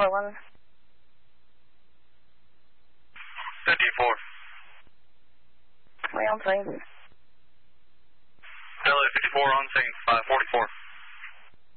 Portland. 54. Way on scene. LA 54 on scene, 44.